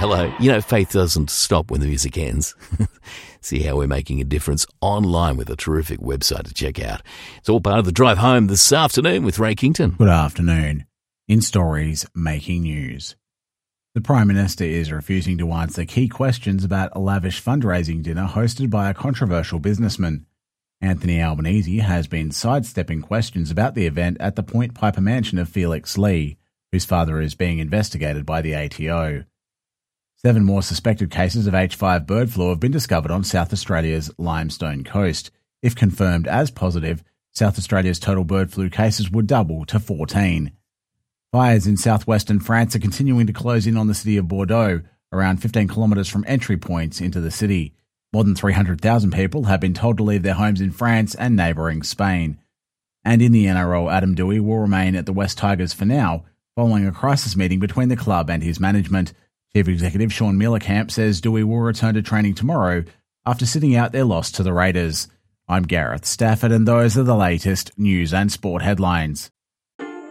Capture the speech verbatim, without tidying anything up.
Hello. You know, faith doesn't stop when the music ends. See how we're making a difference online with a terrific website to check out. It's all part of the drive home this afternoon with Ray Kington. Good afternoon. In stories making news. The Prime Minister is refusing to answer key questions about a lavish fundraising dinner hosted by a controversial businessman. Anthony Albanese has been sidestepping questions about the event at the Point Piper mansion of Felix Lee, whose father is being investigated by the A T O. Seven more suspected cases of H five bird flu have been discovered on South Australia's Limestone Coast. If confirmed as positive, South Australia's total bird flu cases would double to fourteen. Fires in southwestern France are continuing to close in on the city of Bordeaux, around fifteen kilometres from entry points into the city. More than three hundred thousand people have been told to leave their homes in France and neighbouring Spain. And in the N R L, Adam Doueihi will remain at the West Tigers for now, following a crisis meeting between the club and his management. Chief Executive Sean Mielecamp says Doueihi will return to training tomorrow after sitting out their loss to the Raiders. I'm Gareth Stafford, and those are the latest news and sport headlines.